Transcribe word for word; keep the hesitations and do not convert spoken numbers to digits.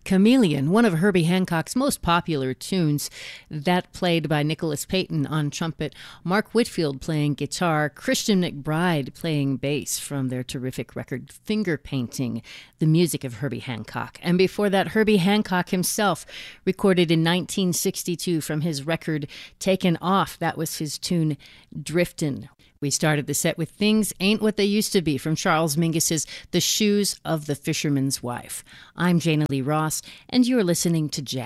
Chameleon, one of Herbie Hancock's most popular tunes, that played by Nicholas Payton on trumpet, Mark Whitfield playing guitar, Christian McBride playing bass from their terrific record Finger Painting, the music of Herbie Hancock. And before that, Herbie Hancock himself recorded in nineteen sixty-two from his record Taken Off. That was his tune Driftin'. We started the set with Things Ain't What They Used to Be from Charles Mingus's The Shoes of the Fisherman's Wife. I'm Jana Lee Ross, and you're listening to Jazz.